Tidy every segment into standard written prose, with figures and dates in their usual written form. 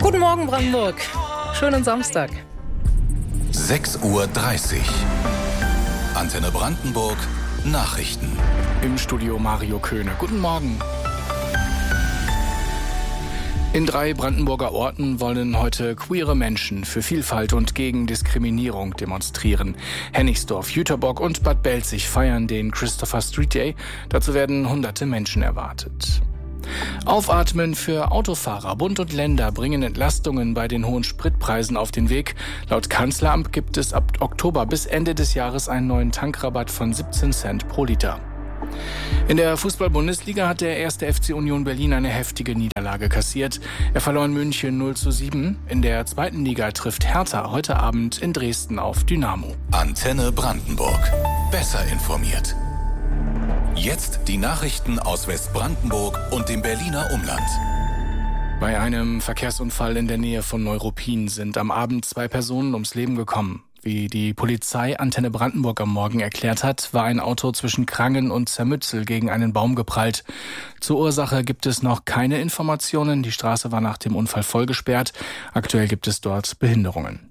Guten Morgen, Brandenburg. Schönen Samstag. 6:30 Uhr. Antenne Brandenburg. Nachrichten. Im Studio Mario Köhne. Guten Morgen. In 3 Brandenburger Orten wollen heute queere Menschen für Vielfalt und gegen Diskriminierung demonstrieren. Hennigsdorf, Jüterbock und Bad Belzig feiern den Christopher Street Day. Dazu werden hunderte Menschen erwartet. Aufatmen für Autofahrer. Bund und Länder bringen Entlastungen bei den hohen Spritpreisen auf den Weg. Laut Kanzleramt gibt es ab Oktober bis Ende des Jahres einen neuen Tankrabatt von 17 Cent pro Liter. In der Fußball-Bundesliga hat der 1. FC Union Berlin eine heftige Niederlage kassiert. Er verlor in München 0:7. In der 2. Liga trifft Hertha heute Abend in Dresden auf Dynamo. Antenne Brandenburg. Besser informiert. Jetzt die Nachrichten aus Westbrandenburg und dem Berliner Umland. Bei einem Verkehrsunfall in der Nähe von Neuruppin sind am Abend 2 Personen ums Leben gekommen. Wie die Polizei Antenne Brandenburg am Morgen erklärt hat, war ein Auto zwischen Krangen und Zermützel gegen einen Baum geprallt. Zur Ursache gibt es noch keine Informationen. Die Straße war nach dem Unfall voll gesperrt. Aktuell gibt es dort Behinderungen.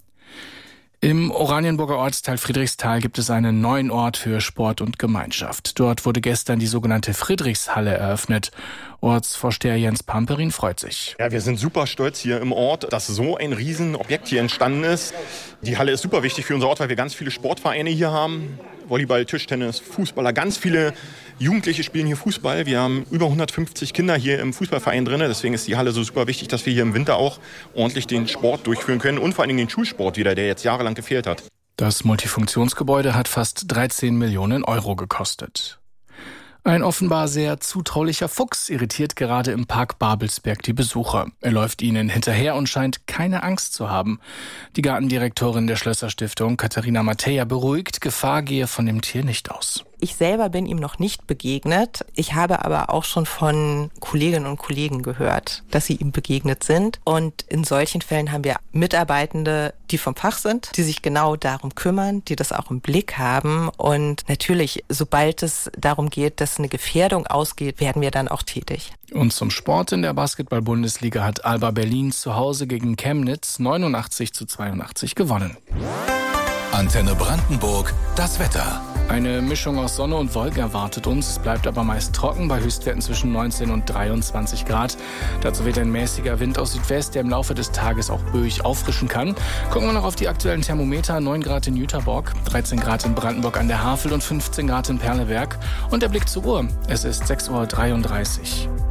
Im Oranienburger Ortsteil Friedrichsthal gibt es einen neuen Ort für Sport und Gemeinschaft. Dort wurde gestern die sogenannte Friedrichshalle eröffnet. Ortsvorsteher Jens Pamperin freut sich. Ja, wir sind super stolz hier im Ort, dass so ein Riesenobjekt hier entstanden ist. Die Halle ist super wichtig für unser Ort, weil wir ganz viele Sportvereine hier haben. Volleyball, Tischtennis, Fußballer, ganz viele Jugendliche spielen hier Fußball. Wir haben über 150 Kinder hier im Fußballverein drin. Deswegen ist die Halle so super wichtig, dass wir hier im Winter auch ordentlich den Sport durchführen können und vor allem den Schulsport wieder, der jetzt jahrelang gefehlt hat. Das Multifunktionsgebäude hat fast 13 Millionen Euro gekostet. Ein offenbar sehr zutraulicher Fuchs irritiert gerade im Park Babelsberg die Besucher. Er läuft ihnen hinterher und scheint keine Angst zu haben. Die Gartendirektorin der Schlösser-Stiftung, Katharina Matteja, beruhigt, Gefahr gehe von dem Tier nicht aus. Ich selber bin ihm noch nicht begegnet. Ich habe aber auch schon von Kolleginnen und Kollegen gehört, dass sie ihm begegnet sind. Und in solchen Fällen haben wir Mitarbeitende, die vom Fach sind, die sich genau darum kümmern, die das auch im Blick haben. Und natürlich, sobald es darum geht, dass eine Gefährdung ausgeht, werden wir dann auch tätig. Und zum Sport in der Basketball-Bundesliga hat Alba Berlin zu Hause gegen Chemnitz 89:82 gewonnen. Antenne Brandenburg. Das Wetter. Eine Mischung aus Sonne und Wolken erwartet uns. Es bleibt aber meist trocken bei Höchstwerten zwischen 19 und 23 Grad. Dazu weht ein mäßiger Wind aus Südwest, der im Laufe des Tages auch böig auffrischen kann. Gucken wir noch auf die aktuellen Thermometer. 9 Grad in Jüterbock, 13 Grad in Brandenburg an der Havel und 15 Grad in Perleberg. Und der Blick zur Uhr. Es ist 6:33 Uhr.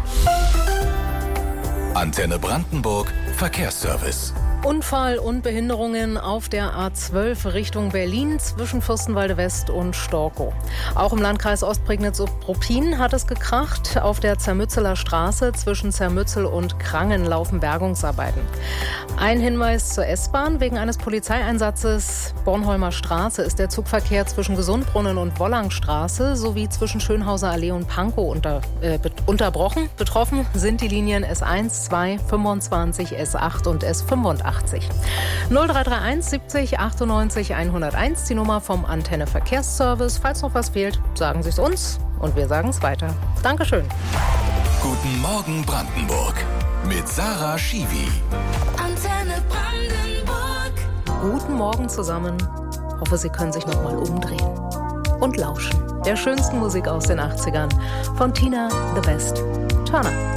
Antenne Brandenburg. Verkehrsservice. Unfall und Behinderungen auf der A12 Richtung Berlin zwischen Fürstenwalde West und Storkow. Auch im Landkreis Ostprignitz-Ruppin hat es gekracht. Auf der Zermützeler Straße zwischen Zermützel und Krangen laufen Bergungsarbeiten. Ein Hinweis zur S-Bahn. Wegen eines Polizeieinsatzes Bornholmer Straße ist der Zugverkehr zwischen Gesundbrunnen und Wollangstraße sowie zwischen Schönhauser Allee und Pankow unterbrochen. Betroffen sind die Linien S1, 2, 25, S8 und S85. 0331 70 98 101, die Nummer vom Antenne Verkehrsservice. Falls noch was fehlt, sagen Sie es uns und wir sagen es weiter. Dankeschön. Guten Morgen Brandenburg mit Sarah Schiwi. Antenne Brandenburg. Guten Morgen zusammen. Hoffe, Sie können sich noch mal umdrehen und lauschen der schönsten Musik aus den 80ern von Tina The Best Turner.